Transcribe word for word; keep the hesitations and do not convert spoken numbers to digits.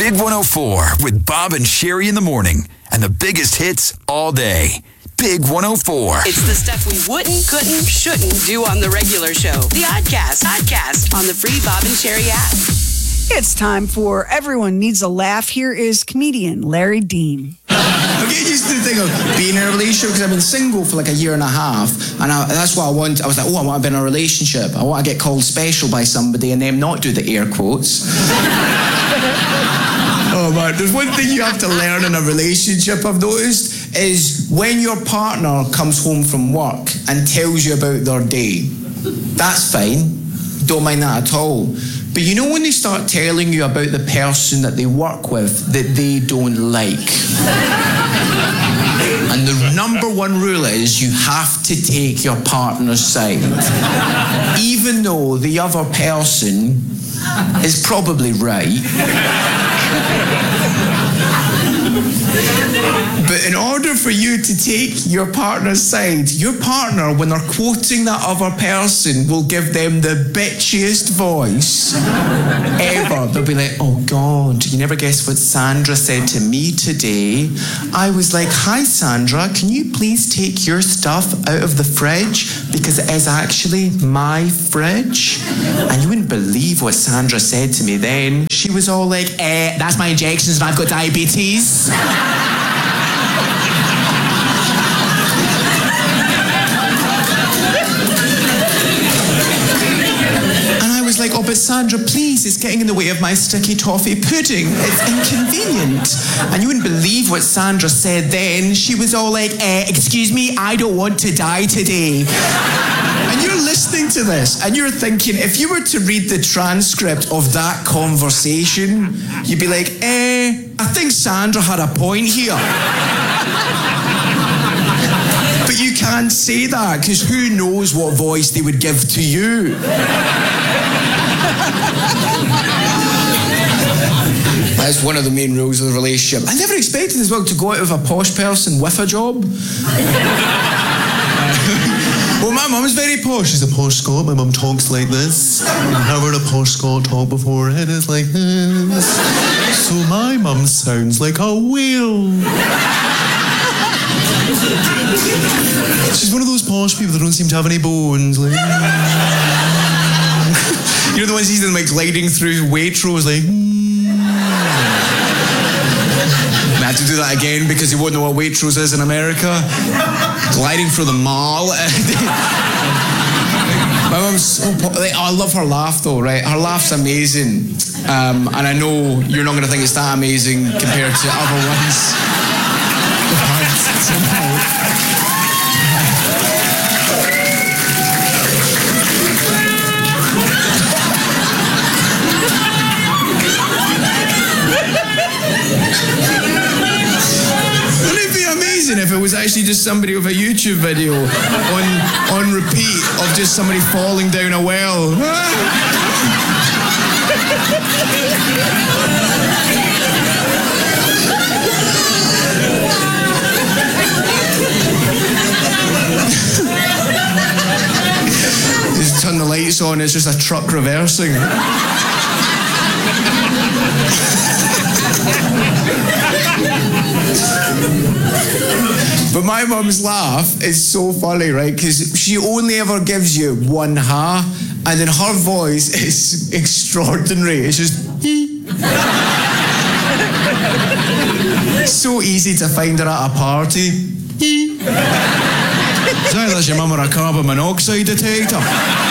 Big one oh four with Bob and Sherry in the morning. And the biggest hits all day. Big one oh four. It's the stuff we wouldn't, couldn't, shouldn't do on the regular show. The Oddcast. Oddcast on the free Bob and Sherry app. It's time for Everyone Needs a Laugh. Here is comedian Larry Dean. I'm getting used to the thing of being in a relationship because I've been single for like a year and a half, and I, that's what I want. I was like, oh, I want to be in a relationship. I want to get called special by somebody and then not do the air quotes. Oh man, there's one thing you have to learn in a relationship, I've noticed, is when your partner comes home from work and tells you about their day. That's fine. Don't mind that at all. But you know when they start telling you about the person that they work with that they don't like? And the number one rule is you have to take your partner's side. Even though the other person is probably right. But in order for you to take your partner's side, your partner, when they're quoting that other person, will give them the bitchiest voice ever. They'll be like, oh God, you never guess what Sandra said to me today. I was like, hi Sandra, can you please take your stuff out of the fridge? Because it is actually my fridge. And you wouldn't believe what Sandra said to me then. She was all like, eh, that's my injections and I've got diabetes. Like, oh, but Sandra, please, it's getting in the way of my sticky toffee pudding. It's inconvenient. And you wouldn't believe what Sandra said then. She was all like, eh, excuse me, I don't want to die today. And you're listening to this, and you're thinking, if you were to read the transcript of that conversation, you'd be like, eh, I think Sandra had a point here. But you can't say that, because who knows what voice they would give to you. That's one of the main rules of the relationship. I never expected as well to go out with a posh person with a job. Well, my mum's very posh. She's a posh Scot. My mum talks like this. I've never heard a posh Scot talk before. It is like this. So my mum sounds like a whale. She's one of those posh people that don't seem to have any bones. Like, you know the ones you see them like gliding through Waitrose, like. I have to do that again because you won't know what Waitrose is in America. Gliding through the mall. My mum's so po- like, oh, I love her laugh though, right? Her laugh's amazing, um, and I know you're not going to think it's that amazing compared to other ones. If it was actually just somebody with a YouTube video on on repeat of just somebody falling down a well. Just turn the lights on, it's just a truck reversing. But my mum's laugh is so funny, right? Because she only ever gives you one ha, and then her voice is extraordinary. It's just so easy to find her at a party. Sorry, that's your mum or a carbon monoxide detector.